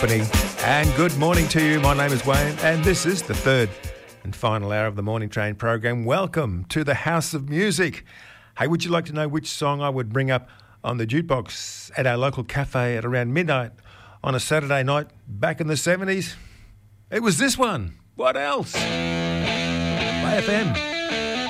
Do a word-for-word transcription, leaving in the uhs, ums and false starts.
And good morning to you. My name is Wayne, and this is the third and final hour of the Morning Train program. Welcome to the House of Music. Hey, would you like to know which song I would bring up on the jukebox at our local cafe at around midnight on a Saturday night back in the seventies? It was this one. What else? Y F M.